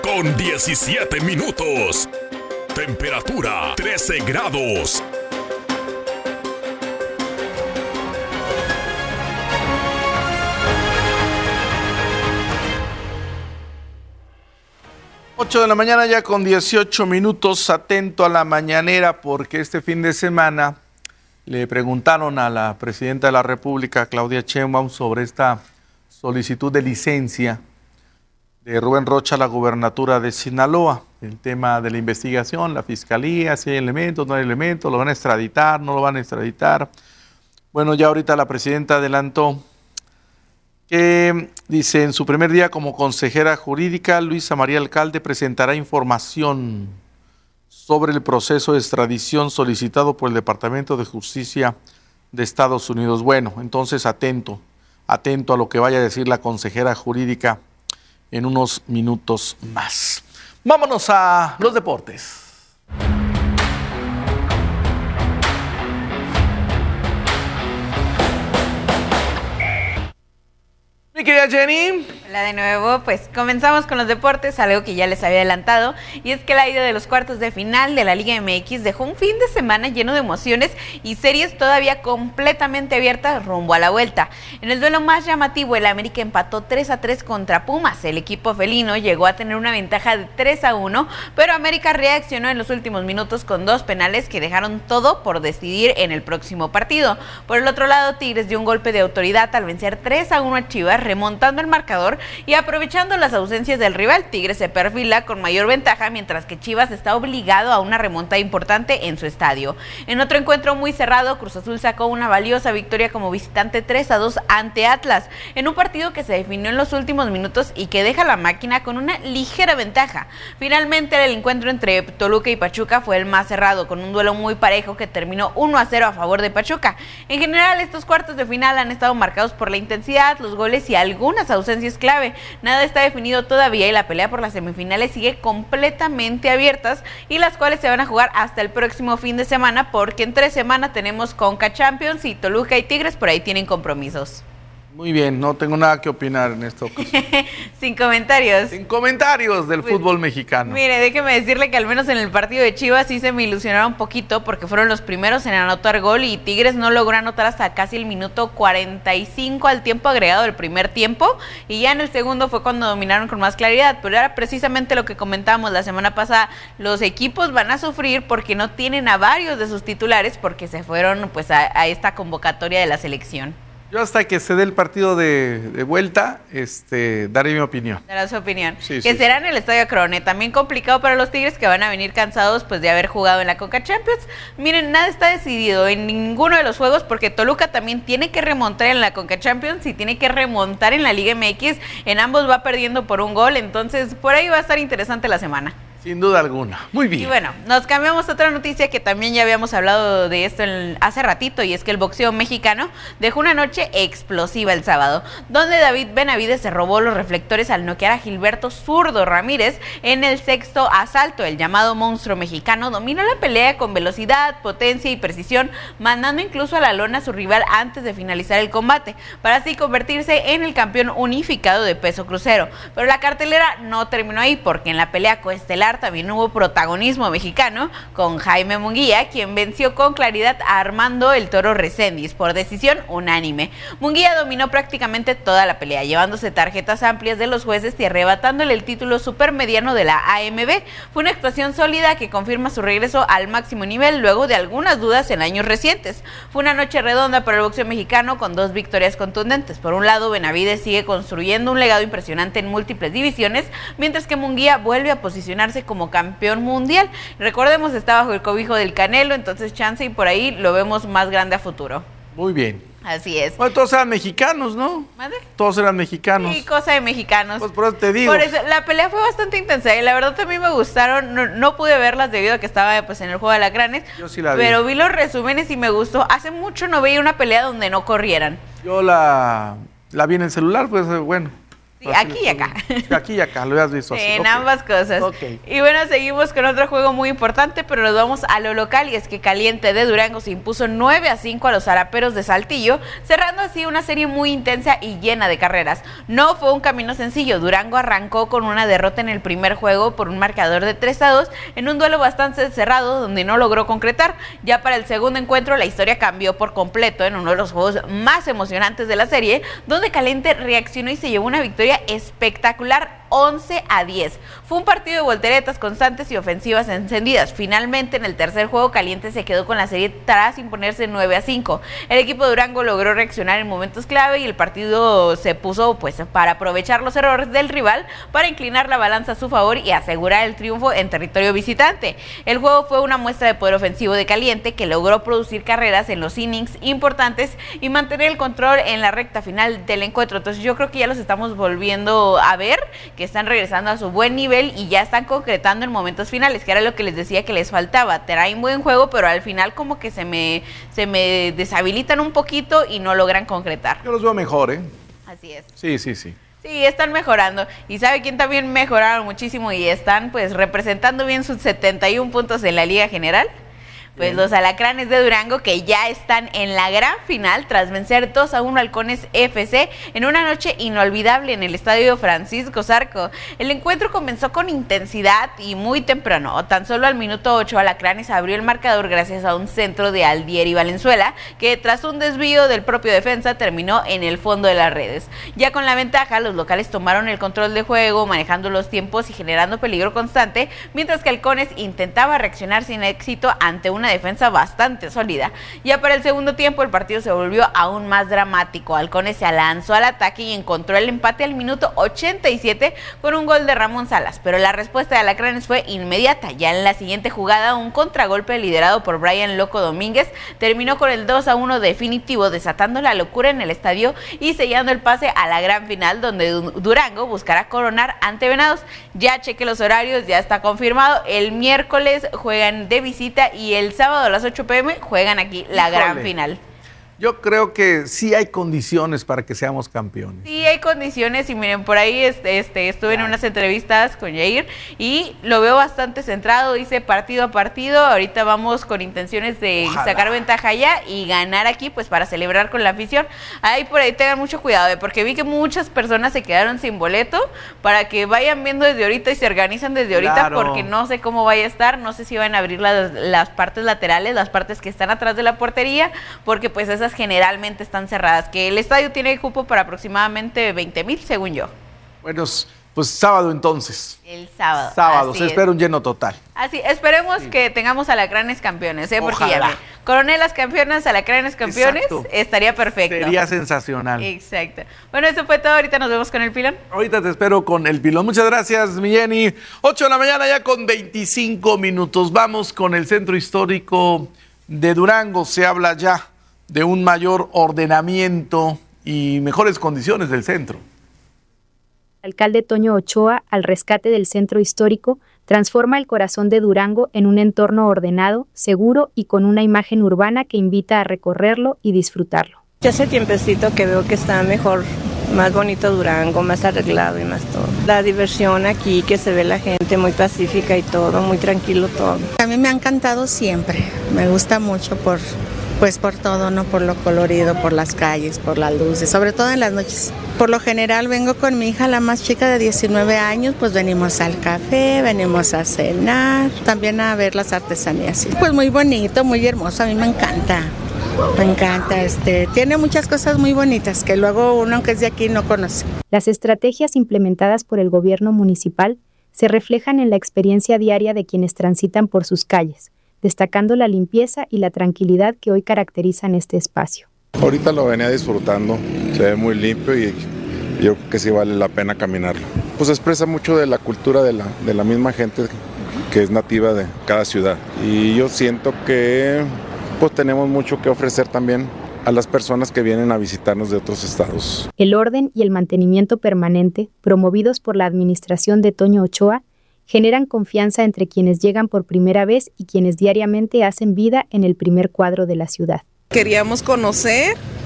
con 17 minutos. Temperatura 13 grados. Ocho de la mañana ya con 18 minutos, atento a la mañanera porque este fin de semana le preguntaron a la presidenta de la República, Claudia Sheinbaum, sobre esta solicitud de licencia de Rubén Rocha a la gubernatura de Sinaloa. El tema de la investigación, la fiscalía, si hay elementos, no hay elementos, lo van a extraditar, no lo van a extraditar. Bueno, ya ahorita la presidenta adelantó que dice, en su primer día como consejera jurídica, Luisa María Alcalde presentará información sobre el proceso de extradición solicitado por el Departamento de Justicia de Estados Unidos. Bueno, entonces atento a lo que vaya a decir la consejera jurídica en unos minutos más. Vámonos a los deportes. Mi querida Jenny. Hola de nuevo, pues comenzamos con los deportes, algo que ya les había adelantado, y es que la ida de los cuartos de final de la Liga MX dejó un fin de semana lleno de emociones y series todavía completamente abiertas rumbo a la vuelta. En el duelo más llamativo, el América empató 3-3 contra Pumas. El equipo felino llegó a tener una ventaja de 3-1, pero América reaccionó en los últimos minutos con 2 penales que dejaron todo por decidir en el próximo partido. Por el otro lado, Tigres dio un golpe de autoridad al vencer 3-1 a Chivas, remontando el marcador y aprovechando las ausencias del rival. Tigres se perfila con mayor ventaja, mientras que Chivas está obligado a una remontada importante en su estadio. En otro encuentro muy cerrado, Cruz Azul sacó una valiosa victoria como visitante 3-2 ante Atlas, en un partido que se definió en los últimos minutos y que deja a la máquina con una ligera ventaja. Finalmente, el encuentro entre Toluca y Pachuca fue el más cerrado, con un duelo muy parejo que terminó 1-0 a favor de Pachuca. En general, estos cuartos de final han estado marcados por la intensidad, los goles y algunas ausencias clave. Nada está definido todavía y la pelea por las semifinales sigue completamente abiertas, y las cuales se van a jugar hasta el próximo fin de semana, porque en 3 semanas tenemos Conca Champions y Toluca y Tigres por ahí tienen compromisos. Muy bien, no tengo nada que opinar en esta ocasión. Sin comentarios. Sin comentarios del fútbol mexicano. Mire, déjeme decirle que al menos en el partido de Chivas sí se me ilusionaron un poquito, porque fueron los primeros en anotar gol y Tigres no logró anotar hasta casi el minuto 45 al tiempo agregado del primer tiempo, y ya en el segundo fue cuando dominaron con más claridad. Pero era precisamente lo que comentábamos la semana pasada, los equipos van a sufrir porque no tienen a varios de sus titulares, porque se fueron pues a esta convocatoria de la selección. Yo hasta que se dé el partido de vuelta, daré mi opinión. Dará su opinión. Sí, que sí, será en el Estadio Acrone. También complicado para los Tigres, que van a venir cansados pues de haber jugado en la Conca Champions. Miren, nada está decidido en ninguno de los juegos, porque Toluca también tiene que remontar en la Conca Champions y tiene que remontar en la Liga MX. En ambos va perdiendo por 1 gol, entonces por ahí va a estar interesante la semana. Sin duda alguna. Muy bien. Y bueno, nos cambiamos a otra noticia que también ya habíamos hablado de esto hace ratito, y es que el boxeo mexicano dejó una noche explosiva el sábado, donde David Benavides se robó los reflectores al noquear a Gilberto Zurdo Ramírez en el 6º asalto. El llamado monstruo mexicano dominó la pelea con velocidad, potencia y precisión, mandando incluso a la lona a su rival antes de finalizar el combate, para así convertirse en el campeón unificado de peso crucero. Pero la cartelera no terminó ahí, porque en la pelea coestelar también hubo protagonismo mexicano, con Jaime Munguía, quien venció con claridad a Armando el Toro Reséndiz por decisión unánime. Munguía dominó prácticamente toda la pelea, llevándose tarjetas amplias de los jueces y arrebatándole el título supermediano de la AMB. Fue una actuación sólida que confirma su regreso al máximo nivel luego de algunas dudas en años recientes. Fue una noche redonda para el boxeo mexicano, con 2 victorias contundentes. Por un lado, Benavides sigue construyendo un legado impresionante en múltiples divisiones, mientras que Munguía vuelve a posicionarse como campeón mundial. Recordemos, está bajo el cobijo del Canelo, entonces chance y por ahí lo vemos más grande a futuro. Muy bien. Así es. Bueno, todos eran mexicanos, ¿no? ¿Madre? Todos eran mexicanos. Sí, cosa de mexicanos. Pues por eso te digo. Por eso, la pelea fue bastante intensa y la verdad también me gustaron. No pude verlas debido a que estaba pues en el juego de alacranes. Yo sí la vi. Pero vi los resúmenes y me gustó. Hace mucho no veía una pelea donde no corrieran. Yo la vi en el celular, pues bueno. Sí, aquí y acá. Aquí y acá, lo has visto así. En ambas cosas. Y bueno, seguimos con otro juego muy importante, pero nos vamos a lo local, y es que Caliente de Durango se impuso 9-5 a los Zaraperos de Saltillo, cerrando así una serie muy intensa y llena de carreras. No fue un camino sencillo. Durango arrancó con una derrota en el primer juego por un marcador de 3-2 en un duelo bastante cerrado donde no logró concretar. Ya para el segundo encuentro la historia cambió por completo en uno de los juegos más emocionantes de la serie, donde Caliente reaccionó y se llevó una victoria espectacular, 11-10. Fue un partido de volteretas constantes y ofensivas encendidas. Finalmente, en el tercer juego, Caliente se quedó con la serie tras imponerse 9-5. El equipo de Durango logró reaccionar en momentos clave y el partido se puso para aprovechar los errores del rival para inclinar la balanza a su favor y asegurar el triunfo en territorio visitante. El juego fue una muestra de poder ofensivo de Caliente, que logró producir carreras en los innings importantes y mantener el control en la recta final del encuentro. Entonces yo creo que ya los estamos volviendo a ver, que están regresando a su buen nivel y ya están concretando en momentos finales, que era lo que les decía que les faltaba. Traen buen juego, pero al final como que se me deshabilitan un poquito y no logran concretar. Yo los veo mejor, ¿eh? Así es. Sí. Sí, están mejorando. ¿Y sabe quién también mejoraron muchísimo y están representando bien sus 71 puntos en la Liga General? Pues los Alacranes de Durango, que ya están en la gran final tras vencer 2-1 al Halcones FC en una noche inolvidable en el Estadio Francisco Zarco. El encuentro comenzó con intensidad y muy temprano. Tan solo al minuto 8 Alacranes abrió el marcador gracias a un centro de Aldieri Valenzuela, que tras un desvío del propio defensa terminó en el fondo de las redes. Ya con la ventaja, los locales tomaron el control de juego, manejando los tiempos y generando peligro constante, mientras que Halcones intentaba reaccionar sin éxito ante una defensa bastante sólida. Ya para el segundo tiempo el partido se volvió aún más dramático. Halcones se lanzó al ataque y encontró el empate al minuto 87 con un gol de Ramón Salas, pero la respuesta de Alacranes fue inmediata. Ya en la siguiente jugada, un contragolpe liderado por Brian Loco Domínguez terminó con el 2-1 definitivo, desatando la locura en el estadio y sellando el pase a la gran final, donde Durango buscará coronar ante Venados. Ya cheque los horarios, ya está confirmado. El miércoles juegan de visita y el sábado a las 8 p.m. juegan aquí la gran final. Yo creo que sí hay condiciones para que seamos campeones. Sí hay condiciones y miren, por ahí estuve en unas entrevistas con Jair y lo veo bastante centrado, dice partido a partido. Ahorita vamos con intenciones de sacar ventaja ya y ganar aquí, pues para celebrar con la afición. Ahí por ahí tengan mucho cuidado, porque vi que muchas personas se quedaron sin boleto, para que vayan viendo desde ahorita y se organizan desde ahorita, porque no sé cómo vaya a estar, no sé si van a abrir las partes laterales, las partes que están atrás de la portería, porque pues esas generalmente están cerradas, que el estadio tiene cupo para aproximadamente 20,000 según yo. Bueno, pues sábado entonces. El sábado. Sábado, se espera un lleno total. Así, esperemos que tengamos Alacranes campeones, porque ya Coronelas campeonas, Alacranes campeones, estaría perfecto. Sería sensacional. Exacto. Bueno, eso fue todo, ahorita nos vemos con el pilón. Ahorita te espero con el pilón. Muchas gracias, mi Jenny. 8 de la mañana ya con 25 minutos. Vamos con el Centro Histórico de Durango. Se habla ya de un mayor ordenamiento y mejores condiciones del centro. Alcalde Toño Ochoa, al rescate del centro histórico, transforma el corazón de Durango en un entorno ordenado, seguro y con una imagen urbana que invita a recorrerlo y disfrutarlo. Ya hace tiempecito que veo que está mejor, más bonito Durango, más arreglado y más todo. La diversión aquí, que se ve la gente muy pacífica y todo, muy tranquilo todo. A mí me ha encantado siempre, me gusta mucho por todo, ¿no? Por lo colorido, por las calles, por las luces, sobre todo en las noches. Por lo general vengo con mi hija, la más chica de 19 años, pues venimos al café, venimos a cenar, también a ver las artesanías. Pues muy bonito, muy hermoso, a mí me encanta. Me encanta, tiene muchas cosas muy bonitas que luego uno, aunque es de aquí, no conoce. Las estrategias implementadas por el gobierno municipal se reflejan en la experiencia diaria de quienes transitan por sus calles, destacando la limpieza y la tranquilidad que hoy caracterizan este espacio. Ahorita lo venía disfrutando, se ve muy limpio y yo creo que sí vale la pena caminarlo. Pues expresa mucho de la cultura de la misma gente que es nativa de cada ciudad. Y yo siento que pues tenemos mucho que ofrecer también a las personas que vienen a visitarnos de otros estados. El orden y el mantenimiento permanente, promovidos por la administración de Toño Ochoa, generan confianza entre quienes llegan por primera vez y quienes diariamente hacen vida en el primer cuadro de la ciudad. Queríamos conocer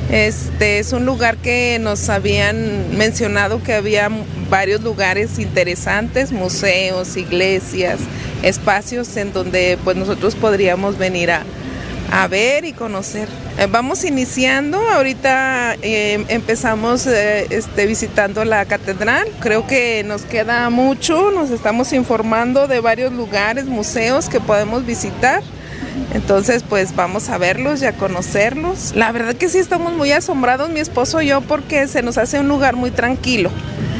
Es un lugar que nos habían mencionado que había varios lugares interesantes, museos, iglesias, espacios en donde pues nosotros podríamos venir a ver y conocer. Vamos iniciando, ahorita empezamos visitando la catedral, creo que nos queda mucho, nos estamos informando de varios lugares, museos que podemos visitar. Entonces pues vamos a verlos y a conocerlos. La verdad que sí estamos muy asombrados mi esposo y yo porque se nos hace un lugar muy tranquilo.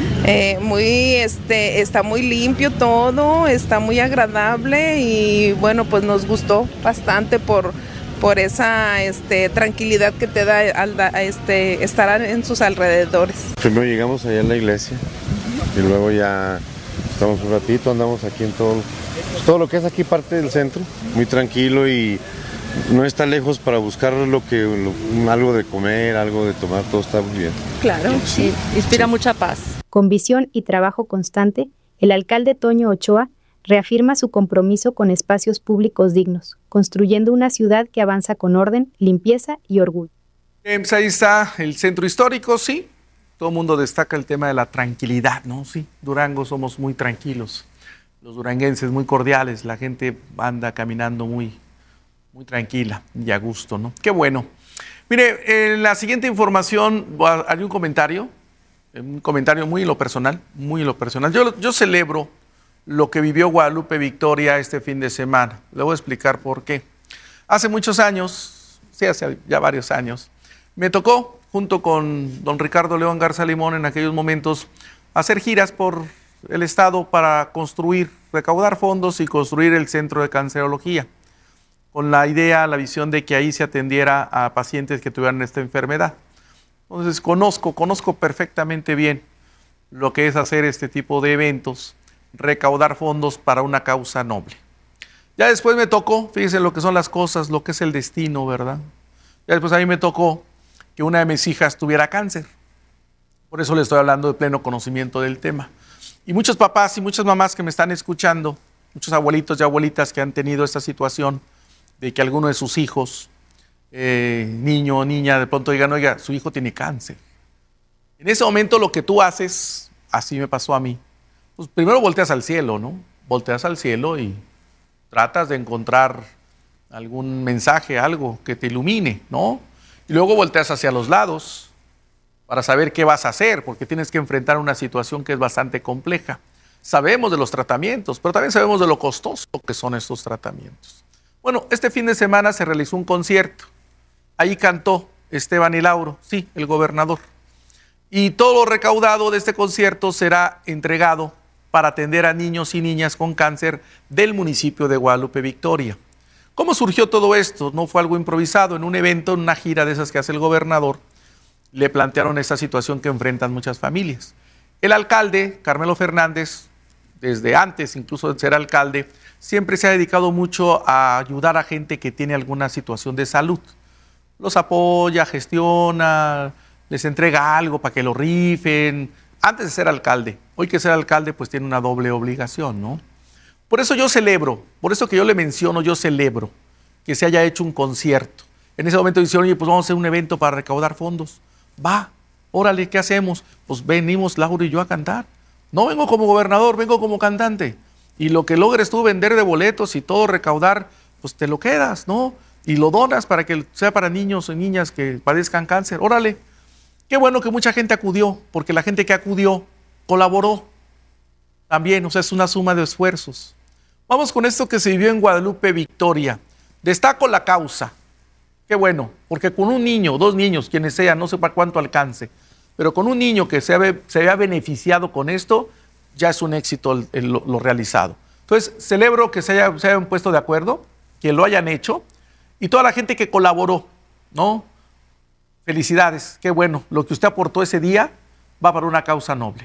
Está muy limpio todo, está muy agradable y bueno, pues nos gustó bastante por esa tranquilidad que te da estar en sus alrededores. Primero llegamos allá a la iglesia y luego ya estamos un ratito, andamos aquí en todo lo que es aquí parte del centro, muy tranquilo y no está lejos para buscar algo de comer, algo de tomar, todo está muy bien. Claro, sí, inspira mucha paz. Con visión y trabajo constante, el alcalde Toño Ochoa reafirma su compromiso con espacios públicos dignos, construyendo una ciudad que avanza con orden, limpieza y orgullo. Pues ahí está el centro histórico, sí. Todo el mundo destaca el tema de la tranquilidad, ¿no? Sí, Durango somos muy tranquilos. Los duranguenses muy cordiales, la gente anda caminando muy tranquila y a gusto, ¿no? Qué bueno. Mire, en la siguiente información haré un comentario muy en lo personal, Yo celebro lo que vivió Guadalupe Victoria este fin de semana. Le voy a explicar por qué. Hace muchos años, sí, hace ya varios años, me tocó, junto con don Ricardo León Garza Limón en aquellos momentos, hacer giras por el estado para recaudar fondos y construir el centro de cancerología, con la idea, la visión de que ahí se atendiera a pacientes que tuvieran esta enfermedad. Entonces conozco perfectamente bien lo que es hacer este tipo de eventos, recaudar fondos para una causa noble. Ya después me tocó, fíjense lo que son las cosas, lo que es el destino, ¿verdad? Ya después a mí me tocó que una de mis hijas tuviera cáncer. Por eso le estoy hablando de pleno conocimiento del tema. Y muchos papás y muchas mamás que me están escuchando, muchos abuelitos y abuelitas que han tenido esta situación de que alguno de sus hijos, niño o niña, de pronto digan, oiga, su hijo tiene cáncer. En ese momento lo que tú haces, así me pasó a mí, pues primero volteas al cielo, ¿no? Volteas al cielo y tratas de encontrar algún mensaje, algo que te ilumine, ¿no? Y luego volteas hacia los lados para saber qué vas a hacer, porque tienes que enfrentar una situación que es bastante compleja. Sabemos de los tratamientos, pero también sabemos de lo costoso que son estos tratamientos. Bueno, este fin de semana se realizó un concierto. Ahí cantó Esteban y Lauro, sí, el gobernador. Y todo lo recaudado de este concierto será entregado para atender a niños y niñas con cáncer del municipio de Guadalupe Victoria. ¿Cómo surgió todo esto? No fue algo improvisado. En un evento, en una gira de esas que hace el gobernador, le plantearon esta situación que enfrentan muchas familias. El alcalde, Carmelo Fernández, desde antes incluso de ser alcalde, siempre se ha dedicado mucho a ayudar a gente que tiene alguna situación de salud. Los apoya, gestiona, les entrega algo para que lo rifen, antes de ser alcalde. Hoy que ser alcalde pues tiene una doble obligación, ¿no? Por eso yo celebro, por eso que yo le menciono, yo celebro que se haya hecho un concierto. En ese momento dijeron, oye, pues vamos a hacer un evento para recaudar fondos. Va, órale, ¿qué hacemos? Pues venimos Laura y yo a cantar. No vengo como gobernador, vengo como cantante. Y lo que logres tú vender de boletos y todo recaudar, pues te lo quedas, ¿no? Y lo donas para que sea para niños y niñas que padezcan cáncer. Órale. Qué bueno que mucha gente acudió, porque la gente que acudió colaboró también, o sea, es una suma de esfuerzos. Vamos con esto que se vivió en Guadalupe Victoria. Destaco la causa. Qué bueno, porque con un niño, 2 niños, quienes sean, no sé para cuánto alcance, pero con un niño que se vea beneficiado con esto, ya es un éxito lo realizado. Entonces, celebro que se hayan puesto de acuerdo, que lo hayan hecho, y toda la gente que colaboró, ¿no? Felicidades, qué bueno. Lo que usted aportó ese día va para una causa noble.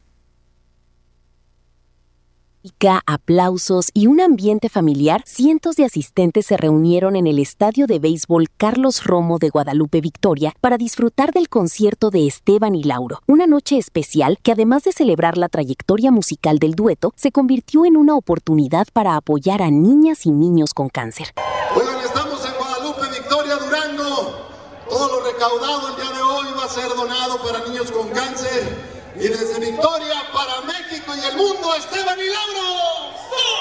Aplausos y un ambiente familiar, cientos de asistentes se reunieron en el estadio de béisbol Carlos Romo de Guadalupe Victoria para disfrutar del concierto de Esteban y Lauro, una noche especial que además de celebrar la trayectoria musical del dueto, se convirtió en una oportunidad para apoyar a niñas y niños con cáncer. Oigan, estamos en Guadalupe Victoria, Durango. Todos lo recaudado el día de hoy va a ser donado para niños con cáncer. Y desde Victoria para México y el mundo, Esteban y Lauro.